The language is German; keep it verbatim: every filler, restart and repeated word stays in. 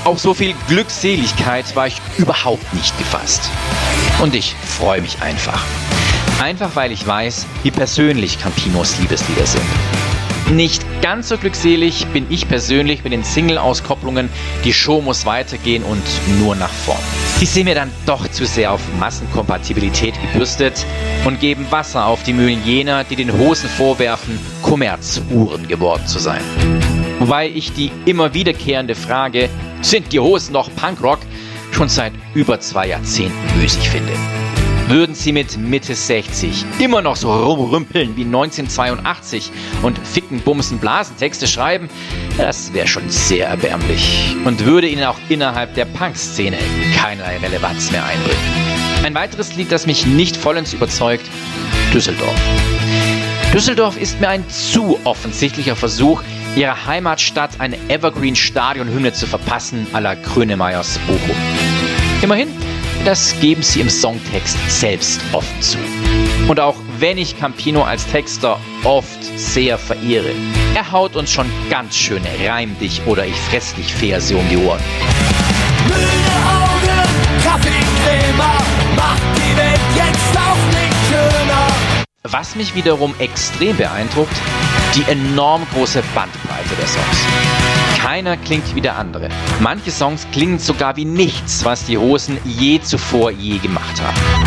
Auf so viel Glückseligkeit war ich überhaupt nicht gefasst. Und ich freue mich einfach. Einfach weil ich weiß, wie persönlich Campinos Liebeslieder sind. Nicht ganz so glückselig bin ich persönlich mit den Single-Auskopplungen Die Show muss weitergehen und Nur nach vorn. Die sind mir dann doch zu sehr auf Massenkompatibilität gebürstet und geben Wasser auf die Mühlen jener, die den Hosen vorwerfen, Kommerzuhren geworden zu sein. Wobei ich die immer wiederkehrende Frage, sind die Hosen noch Punkrock, schon seit über zwei Jahrzehnten müßig finde. Würden sie mit Mitte sechzig immer noch so rumrümpeln wie neunzehnhundertzweiundachtzig und Ficken, Bumsen, Blasen Texte schreiben, das wäre schon sehr erbärmlich und würde ihnen auch innerhalb der Punk-Szene keinerlei Relevanz mehr einbringen. Ein weiteres Lied, das mich nicht vollends überzeugt, Düsseldorf. Düsseldorf ist mir ein zu offensichtlicher Versuch, ihrer Heimatstadt eine Evergreen-Stadion-Hymne zu verpassen à la Grönemeyers Bochum. Immerhin, das geben sie im Songtext selbst offen zu. Und auch wenn ich Campino als Texter oft sehr verehre, er haut uns schon ganz schöne Reim dich oder ich fress dich Verse um die Ohren. Müde Augen, Kaffeecremer, macht die Welt jetzt auch nicht schöner. Was mich wiederum extrem beeindruckt, die enorm große Bandbreite der Songs. Keiner klingt wie der andere. Manche Songs klingen sogar wie nichts, was die Hosen je zuvor je gemacht haben.